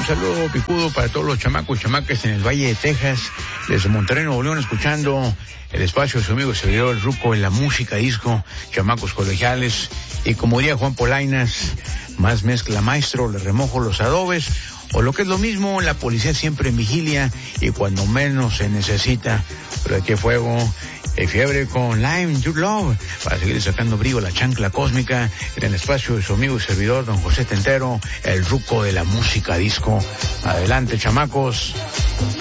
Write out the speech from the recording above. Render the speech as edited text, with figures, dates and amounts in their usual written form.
Un saludo picudo para todos los chamacos y chamacas en el Valle de Texas, desde Monterrey, Nuevo León, escuchando el espacio de su amigo servidor Ruco en la música disco, chamacos colegiales. Y como diría Juan Polainas, más mezcla maestro, le remojo los adobes. O lo que es lo mismo, la policía siempre en vigilia y cuando menos se necesita. Pero aquí fuego, fiebre con Lime, Your Love, para seguir sacando brillo a la chancla cósmica en el espacio de su amigo y servidor, don José Tentero, el Ruco de la música disco. Adelante, chamacos.